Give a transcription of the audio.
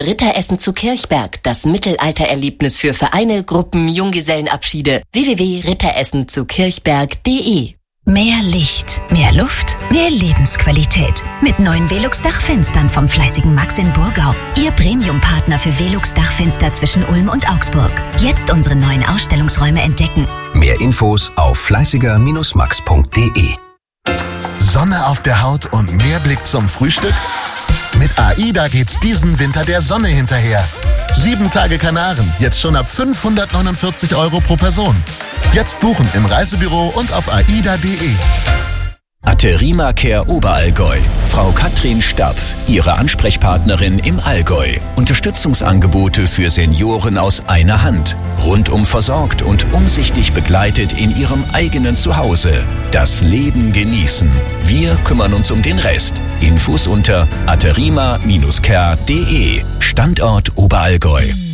Ritteressen zu Kirchberg, das Mittelaltererlebnis für Vereine, Gruppen, Junggesellenabschiede. www.ritteressenzukirchberg.de. Mehr Licht, mehr Luft, mehr Lebensqualität. Mit neuen Velux Dachfenstern vom fleißigen Max in Burgau. Ihr Premium-Partner für Velux Dachfenster zwischen Ulm und Augsburg. Jetzt unsere neuen Ausstellungsräume entdecken. Mehr Infos auf fleißiger-max.de. Sonne auf der Haut und mehr Blick zum Frühstück? Mit AIDA geht's diesen Winter der Sonne hinterher. 7 Tage Kanaren, jetzt schon ab 549 € pro Person. Jetzt buchen im Reisebüro und auf aida.de. Aterima Care Oberallgäu. Frau Katrin Stapf, Ihre Ansprechpartnerin im Allgäu. Unterstützungsangebote für Senioren aus einer Hand. Rundum versorgt und umsichtig begleitet in Ihrem eigenen Zuhause. Das Leben genießen. Wir kümmern uns um den Rest. Infos unter aterima-care.de. Standort Oberallgäu.